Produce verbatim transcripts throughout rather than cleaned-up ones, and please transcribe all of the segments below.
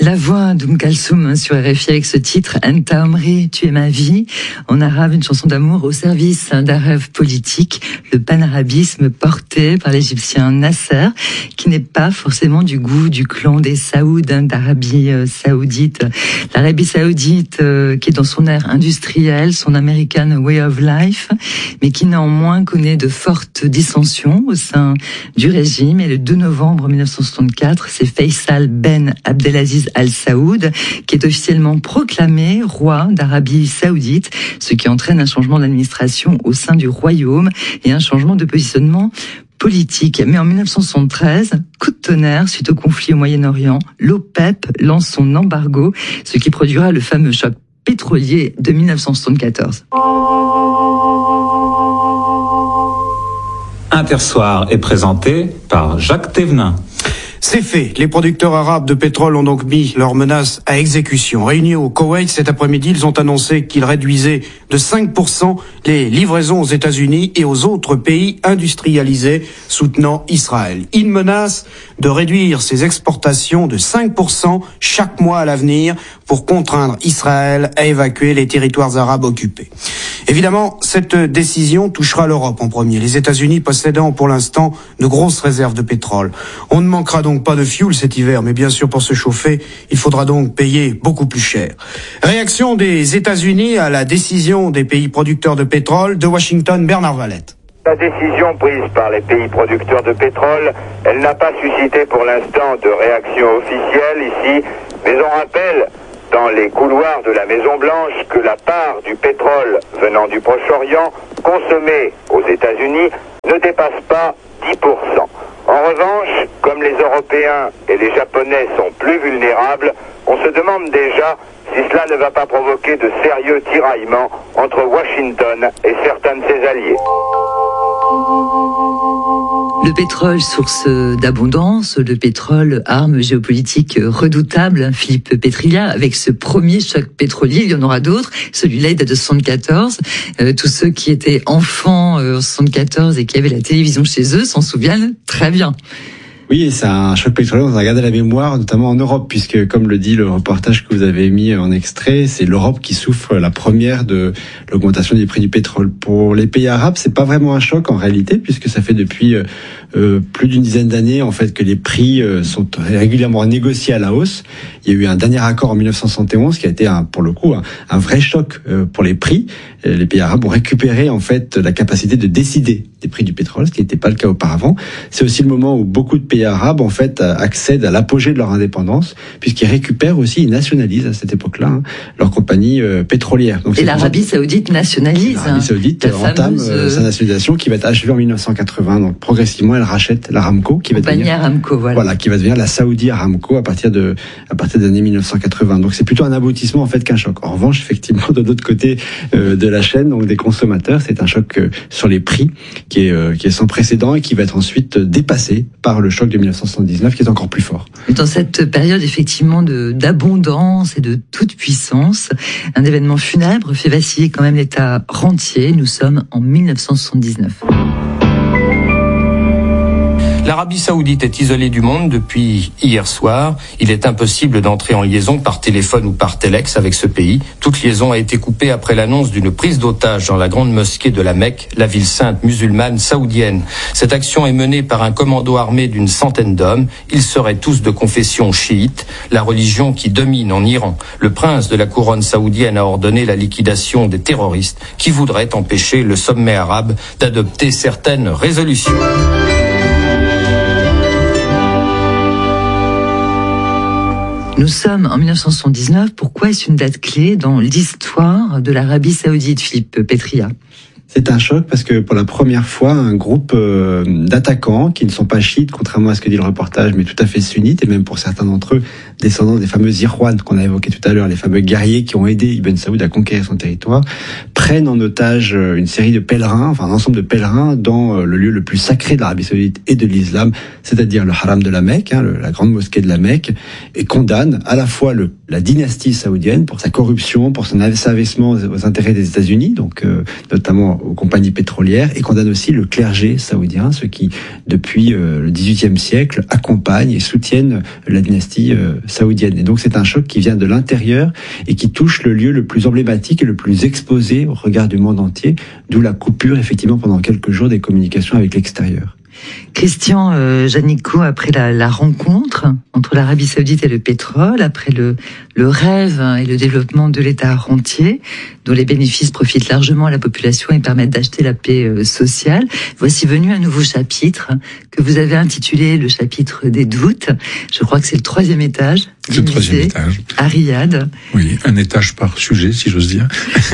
La voix d'Oum Kalsoum sur R F I avec ce titre Anta Omri, tu es ma vie. En arabe, une chanson d'amour au service d'un rêve politique, le panarabisme porté par l'égyptien Nasser, qui n'est pas forcément du goût du clan des Saouds d'Arabie Saoudite. L'Arabie Saoudite euh, qui est dans son ère industrielle, son American Way of Life, mais qui néanmoins connaît de fortes dissensions au sein du régime. Et le deux novembre mille neuf cent soixante-quatre, c'est Faisal Ben Abdelaziz Al Saoud, qui est officiellement proclamé roi d'Arabie Saoudite, ce qui entraîne un changement d'administration au sein du royaume et un changement de positionnement politique. Mais en mille neuf cent soixante-treize, coup de tonnerre suite au conflit au Moyen-Orient, l'OPEP lance son embargo, ce qui produira le fameux choc pétrolier de mille neuf cent soixante-quatorze. Intersoir est présenté par Jacques Thévenin. C'est fait. Les producteurs arabes de pétrole ont donc mis leurs menaces à exécution. Réunis au Koweït cet après-midi, ils ont annoncé qu'ils réduisaient de cinq pour cent les livraisons aux États-Unis et aux autres pays industrialisés soutenant Israël. Ils menacent de réduire ces exportations de cinq pour cent chaque mois à l'avenir pour contraindre Israël à évacuer les territoires arabes occupés. Évidemment, cette décision touchera l'Europe en premier, les États-Unis possédant pour l'instant de grosses réserves de pétrole. On ne manquera donc pas de fuel cet hiver, mais bien sûr pour se chauffer, il faudra donc payer beaucoup plus cher. Réaction des États-Unis à la décision des pays producteurs de pétrole. De Washington, Bernard Valette. La décision prise par les pays producteurs de pétrole, elle n'a pas suscité pour l'instant de réaction officielle ici, mais on rappelle dans les couloirs de la Maison-Blanche que la part du pétrole venant du Proche-Orient consommé aux États-Unis ne dépasse pas dix pour cent. En revanche, comme les Européens et les Japonais sont plus vulnérables, on se demande déjà si cela ne va pas provoquer de sérieux tiraillements entre Washington et certains de ses alliés. Le pétrole, source d'abondance, le pétrole, arme géopolitique redoutable, Philippe Petrillat, avec ce premier choc pétrolier, il y en aura d'autres, celui-là il date de soixante-quatorze, euh, tous ceux qui étaient enfants euh, en soixante-quatorze et qui avaient la télévision chez eux s'en souviennent très bien. Oui, c'est un choc pétrolier, on a regardé la mémoire, notamment en Europe, puisque, comme le dit le reportage que vous avez mis en extrait, c'est l'Europe qui souffre la première de l'augmentation des prix du pétrole. Pour les pays arabes, c'est pas vraiment un choc en réalité, puisque ça fait depuis euh, plus d'une dizaine d'années, en fait, que les prix euh, sont régulièrement négociés à la hausse. Il y a eu un dernier accord en mille neuf cent soixante et onze qui a été, un, pour le coup, un, un vrai choc euh, pour les prix. Les pays arabes ont récupéré, en fait, la capacité de décider des prix du pétrole, ce qui n'était pas le cas auparavant. C'est aussi le moment où beaucoup de pays arabes, en fait, accèdent à l'apogée de leur indépendance, puisqu'ils récupèrent aussi, ils nationalisent à cette époque-là, hein, leurs compagnies euh, pétrolières. Donc, et l'Arabie Saoudite nationalise. L'Arabie Saoudite hein, entame fameuse... euh, sa nationalisation qui va être achevée en mille neuf cent quatre-vingts. Donc, progressivement, elle rachète l'Aramco, qui va devenir, Aramco, voilà. voilà, qui va devenir la Saudi Aramco à partir de, à partir des années mille neuf cent quatre-vingts. Donc, c'est plutôt un aboutissement, en fait, qu'un choc. En revanche, effectivement, de l'autre côté euh, de la chaîne, donc des consommateurs, c'est un choc euh, sur les prix qui est, euh, qui est sans précédent et qui va être ensuite dépassé par le choc de mille neuf cent soixante-dix-neuf qui est encore plus fort. Dans cette période effectivement de, d'abondance et de toute puissance, un événement funèbre fait vaciller quand même l'État rentier. Nous sommes en mille neuf cent soixante-dix-neuf. L'Arabie Saoudite est isolée du monde depuis hier soir. Il est impossible d'entrer en liaison par téléphone ou par téléx avec ce pays. Toute liaison a été coupée après l'annonce d'une prise d'otage dans la grande mosquée de la Mecque, la ville sainte musulmane saoudienne. Cette action est menée par un commando armé d'une centaine d'hommes. Ils seraient tous de confession chiite, la religion qui domine en Iran. Le prince de la couronne saoudienne a ordonné la liquidation des terroristes qui voudraient empêcher le sommet arabe d'adopter certaines résolutions. Nous sommes en mille neuf cent soixante-dix-neuf. Pourquoi est-ce une date clé dans l'histoire de l'Arabie Saoudite, Philippe Petrillat ? C'est un choc parce que pour la première fois, un groupe euh, d'attaquants qui ne sont pas chiites, contrairement à ce que dit le reportage, mais tout à fait sunnites, et même pour certains d'entre eux, descendants des fameux Irwan qu'on a évoqués tout à l'heure, les fameux guerriers qui ont aidé Ibn Saoud à conquérir son territoire, prennent en otage une série de pèlerins, enfin un ensemble de pèlerins dans le lieu le plus sacré de l'Arabie Saoudite et de l'islam, c'est-à-dire le haram de la Mecque, hein, le, la grande mosquée de la Mecque, et condamnent à la fois le, la dynastie saoudienne pour sa corruption, pour son avissement aux intérêts des États-Unis, donc euh, notamment aux compagnies pétrolières et condamne aussi le clergé saoudien, ceux qui, depuis euh, le dix-huitième siècle, accompagnent et soutiennent la dynastie euh, saoudienne. Et donc c'est un choc qui vient de l'intérieur et qui touche le lieu le plus emblématique et le plus exposé au regard du monde entier, d'où la coupure effectivement pendant quelques jours des communications avec l'extérieur. Christian euh, Janicot, après la, la rencontre entre l'Arabie Saoudite et le pétrole, après le, le rêve et le développement de l'État rentier, dont les bénéfices profitent largement à la population et permettent d'acheter la paix euh, sociale, voici venu un nouveau chapitre que vous avez intitulé le chapitre des doutes. Je crois que c'est le troisième étage. C'est le troisième étage. À Riyad. Oui, un étage par sujet, si j'ose dire.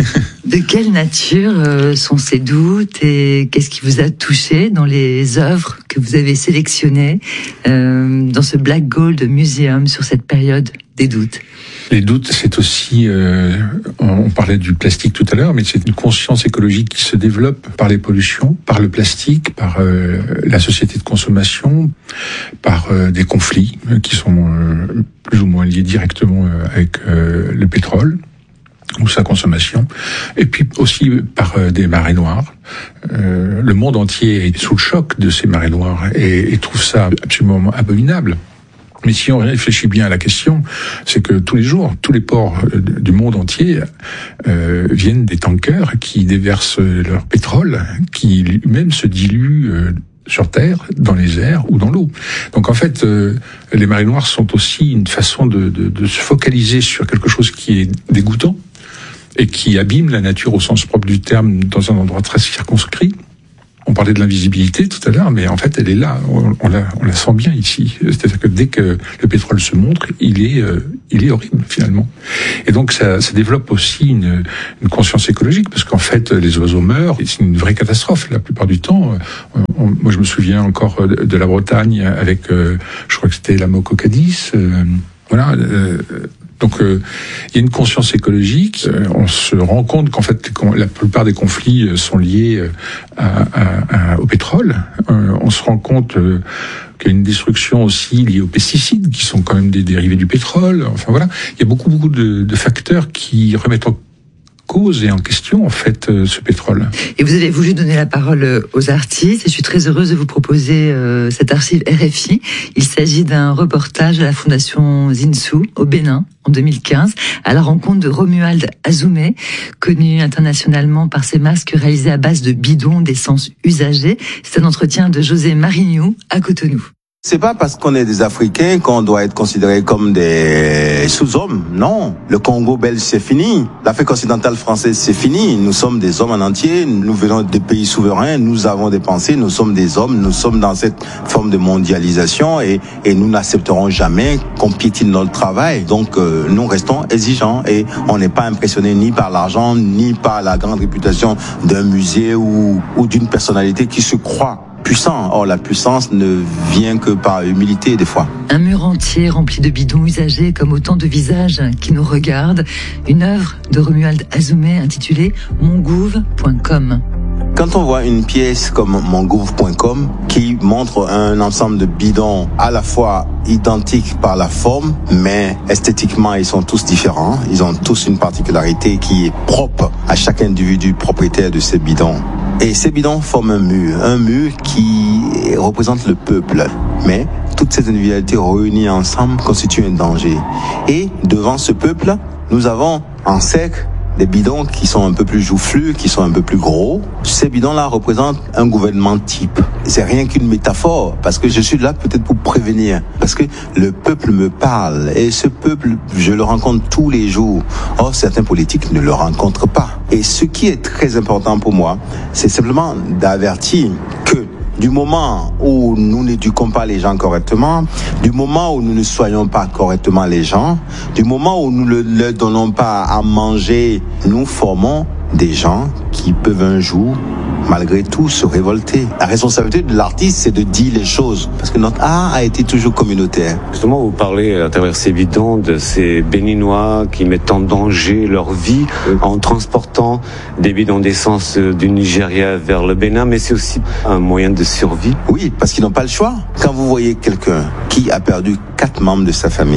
De quelle nature euh, sont ces doutes et qu'est-ce qui vous a touché dans les œuvres que vous avez sélectionnées euh, dans ce Black Gold Museum sur cette période des doutes? Les doutes, c'est aussi, euh, on parlait du plastique tout à l'heure, mais c'est une conscience écologique qui se développe par les pollutions, par le plastique, par euh, la société de consommation, par euh, des conflits qui sont euh, plus ou moins liés directement avec euh, le pétrole ou sa consommation, et puis aussi par euh, des marées noires. Euh, le monde entier est sous le choc de ces marées noires et, et trouve ça absolument abominable. Mais si on réfléchit bien à la question, c'est que tous les jours, tous les ports du monde entier euh, viennent des tankers qui déversent leur pétrole, qui lui-même se dilue euh, sur Terre, dans les airs ou dans l'eau. Donc en fait, euh, les marées noires sont aussi une façon de, de, de se focaliser sur quelque chose qui est dégoûtant et qui abîme la nature au sens propre du terme dans un endroit très circonscrit. On parlait de l'invisibilité tout à l'heure, mais en fait, elle est là. On, on, la, on la sent bien ici. C'est-à-dire que dès que le pétrole se montre, il est, euh, il est horrible finalement. Et donc, ça, ça développe aussi une, une conscience écologique, parce qu'en fait, les oiseaux meurent. C'est une vraie catastrophe la plupart du temps. On, moi, je me souviens encore de, de la Bretagne avec, euh, je crois que c'était la Mococadis. Euh, voilà. Euh, Donc, euh, il y a une conscience écologique. Euh, on se rend compte qu'en fait, la plupart des conflits sont liés à, à, à, au pétrole. Euh, on se rend compte euh, qu'il y a une destruction aussi liée aux pesticides, qui sont quand même des dérivés du pétrole. Enfin voilà, il y a beaucoup, beaucoup de, de facteurs qui remettent en cause et en question, en fait, euh, ce pétrole. Et vous avez voulu donner la parole aux artistes, et je suis très heureuse de vous proposer euh, cette archive R F I. Il s'agit d'un reportage à la Fondation Zinsou, au Bénin, en deux mille quinze, à la rencontre de Romuald Azoumé, connu internationalement par ses masques réalisés à base de bidons d'essence usagés. C'est un entretien de José Marignou à Cotonou. C'est pas parce qu'on est des Africains qu'on doit être considérés comme des sous-hommes. Non. Le Congo belge, c'est fini. L'Afrique occidentale française, c'est fini. Nous sommes des hommes en entier. Nous venons des pays souverains. Nous avons des pensées. Nous sommes des hommes. Nous sommes dans cette forme de mondialisation et, et nous n'accepterons jamais qu'on piétine notre travail. Donc, euh, nous restons exigeants et on n'est pas impressionné ni par l'argent, ni par la grande réputation d'un musée ou, ou d'une personnalité qui se croit puissant. Or, la puissance ne vient que par humilité, des fois. Un mur entier rempli de bidons usagés, comme autant de visages qui nous regardent. Une œuvre de Romuald Azoumé intitulée mongouv point com. Quand on voit une pièce comme mongouv point com qui montre un ensemble de bidons à la fois identiques par la forme, mais esthétiquement ils sont tous différents, ils ont tous une particularité qui est propre à chaque individu propriétaire de ces bidons. Et ces bidons forment un mur, un mur qui représente le peuple. Mais toutes ces individualités réunies ensemble constituent un danger. Et devant ce peuple, nous avons en cercle des bidons qui sont un peu plus joufflus, qui sont un peu plus gros. Ces bidons-là représentent un gouvernement type. C'est rien qu'une métaphore, parce que je suis là peut-être pour prévenir. Parce que le peuple me parle, et ce peuple, je le rencontre tous les jours. Or, certains politiques ne le rencontrent pas. Et ce qui est très important pour moi, c'est simplement d'avertir que du moment où nous n'éduquons pas les gens correctement, du moment où nous ne soignons pas correctement les gens, du moment où nous ne leur donnons pas à manger, nous formons des gens qui peuvent un jour, malgré tout, se révolter. La responsabilité de l'artiste, c'est de dire les choses, parce que notre art a été toujours communautaire. Justement, vous parlez à travers ces bidons de ces Béninois qui mettent en danger leur vie en transportant des bidons d'essence du Nigeria vers le Bénin, mais c'est aussi un moyen de survie. Oui, parce qu'ils n'ont pas le choix. Quand vous voyez quelqu'un qui a perdu quatre membres de sa famille,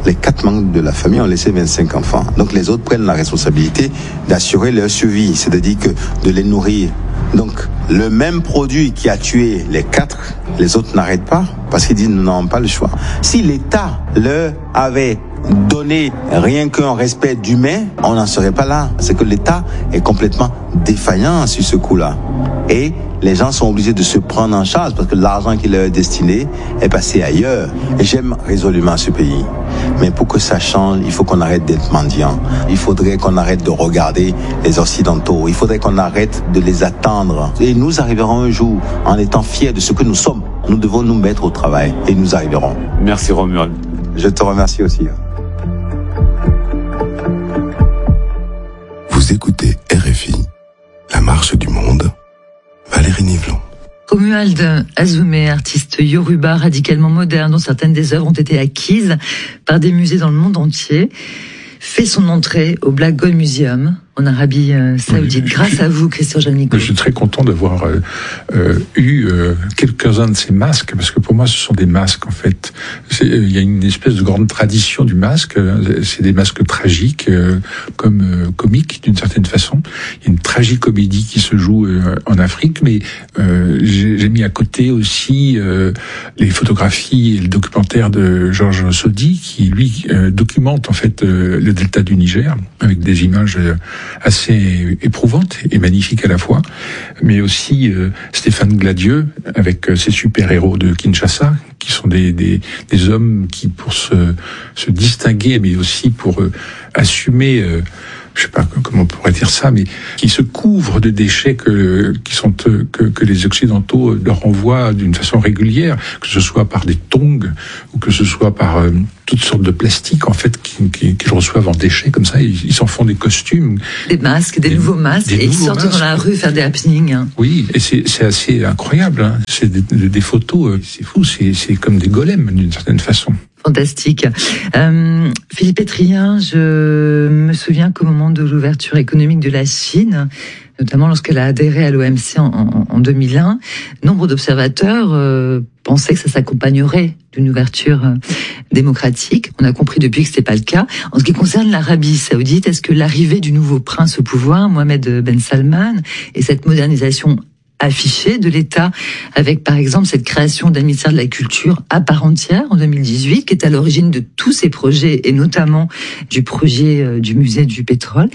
Les quatre membres de la famille ont laissé vingt-cinq enfants. Donc les autres prennent la responsabilité d'assurer leur survie, c'est-à-dire que de les nourrir. Donc le même produit qui a tué les quatre, les autres n'arrêtent pas parce qu'ils disent nous n'avons pas le choix. Si l'État leur avait donné rien qu'un respect d'humain, on n'en serait pas là. C'est que l'État est complètement défaillant sur ce coup-là. Et les gens sont obligés de se prendre en charge parce que l'argent qui leur est destiné est passé ailleurs. Et j'aime résolument ce pays. Mais pour que ça change, il faut qu'on arrête d'être mendiant. Il faudrait qu'on arrête de regarder les Occidentaux. Il faudrait qu'on arrête de les attendre. Et nous arriverons un jour en étant fiers de ce que nous sommes. Nous devons nous mettre au travail et nous arriverons. Merci Romuald. Je te remercie aussi. Vous écoutez R F I, La Marche du Monde, Valérie Nivelon. Romuald Azoumé, artiste yoruba radicalement moderne, dont certaines des œuvres ont été acquises par des musées dans le monde entier, fait son entrée au Black Gold Museum en Arabie euh, Saoudite. Oui, grâce à vous, Christian Janicot. Je suis très content d'avoir euh, euh, eu euh, quelques-uns de ces masques, parce que pour moi, ce sont des masques, en fait. Il euh, y a une espèce de grande tradition du masque. C'est des masques tragiques, euh, comme euh, comiques, d'une certaine façon. Il y a une tragicomédie qui se joue euh, en Afrique, mais euh, j'ai, j'ai mis à côté aussi euh, les photographies et le documentaire de Georges Sodi, qui, lui, euh, documente, en fait, euh, le delta du Niger, avec des images euh, assez éprouvante et magnifique à la fois, mais aussi euh, Stéphane Gladieux avec euh, ses super-héros de Kinshasa, qui sont des, des, des hommes qui, pour se, se distinguer, mais aussi pour euh, assumer, euh, je sais pas comment on pourrait dire ça, mais qui se couvrent de déchets que, qui sont, euh, que, que les Occidentaux leur envoient d'une façon régulière, que ce soit par des tongs ou que ce soit par euh, toutes sortes de plastiques, en fait, qu'ils, qu'ils, qu'ils reçoivent en déchets, comme ça, ils, ils s'en font des costumes. Des masques, des, des nouveaux masques, et ils sortent masques. Dans la rue faire des happenings. Oui, et c'est, c'est assez incroyable, hein. C'est des, des photos, c'est fou, c'est, c'est comme des golems, d'une certaine façon. Fantastique. Euh, Philippe Etrien, je me souviens qu'au moment de l'ouverture économique de la Chine, notamment lorsqu'elle a adhéré à l'O M C en, en, en deux mille un, nombre d'observateurs euh, pensaient que ça s'accompagnerait d'une ouverture euh, démocratique. On a compris depuis que c'était pas le cas. En ce qui concerne l'Arabie Saoudite, est-ce que l'arrivée du nouveau prince au pouvoir, Mohamed Ben Salman, et cette modernisation affiché de l'État, avec par exemple cette création d'un ministère de la Culture à part entière en deux mille dix-huit, qui est à l'origine de tous ces projets, et notamment du projet du musée du pétrole.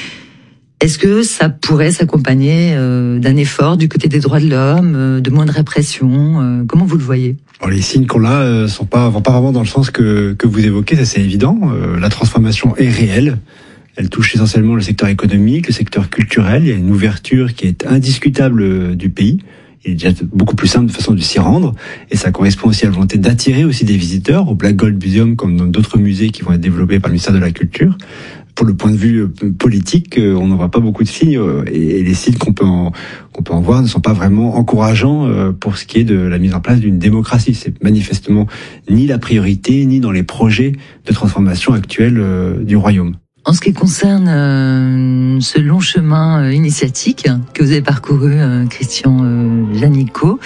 Est-ce que ça pourrait s'accompagner euh, d'un effort du côté des droits de l'homme, euh, de moins de répression euh, Comment vous le voyez ? Alors, les signes qu'on a euh, sont pas, vont pas vraiment dans le sens que, que vous évoquez, ça c'est évident. Euh, la transformation est réelle. Elle touche essentiellement le secteur économique, le secteur culturel. Il y a une ouverture qui est indiscutable du pays. Il est déjà beaucoup plus simple de façon de s'y rendre. Et ça correspond aussi à la volonté d'attirer aussi des visiteurs au Black Gold Museum, comme dans d'autres musées qui vont être développés par le ministère de la Culture. Pour le point de vue politique, on n'en voit pas beaucoup de signes. Et les signes qu'on peut en, qu'on peut en voir ne sont pas vraiment encourageants pour ce qui est de la mise en place d'une démocratie. C'est manifestement ni la priorité, ni dans les projets de transformation actuels du royaume. En ce qui concerne euh, ce long chemin euh, initiatique que vous avez parcouru, euh, Christian euh, Janicot,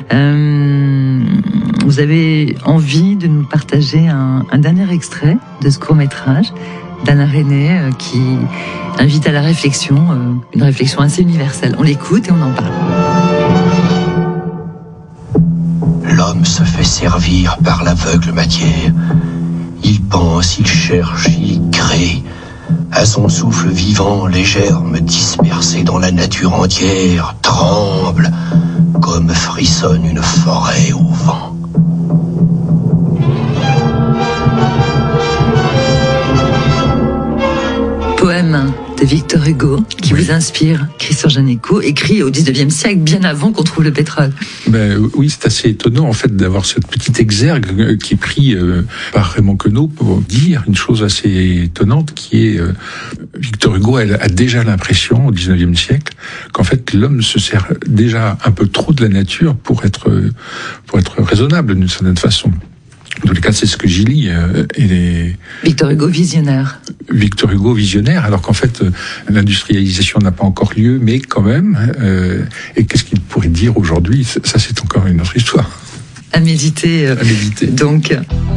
euh, vous avez envie de nous partager un, un dernier extrait de ce court-métrage d'Anna René euh, qui invite à la réflexion, euh, une réflexion assez universelle. On l'écoute et on en parle. L'homme se fait servir par l'aveugle matière. Il pense, il cherche, il crée. À son souffle vivant, les germes dispersés dans la nature entière tremblent comme frissonne une forêt au vent. Poème de Victor Hugo qui oui. vous inspire, Christian Janicot, écrit au dix-neuvième siècle, bien avant qu'on trouve le pétrole. Ben oui, c'est assez étonnant en fait d'avoir cette petite exergue qui est pris euh, par Raymond Queneau pour dire une chose assez étonnante qui est euh, Victor Hugo elle a déjà l'impression au dix-neuvième siècle qu'en fait l'homme se sert déjà un peu trop de la nature pour être pour être raisonnable d'une certaine façon. En tous les cas, c'est ce que j'y lis. Euh, et les... Victor Hugo visionnaire. Victor Hugo visionnaire, alors qu'en fait, euh, l'industrialisation n'a pas encore lieu, mais quand même. Euh, et qu'est-ce qu'il pourrait dire aujourd'hui ? Ça, c'est encore une autre histoire. À méditer. Euh, à méditer. Donc...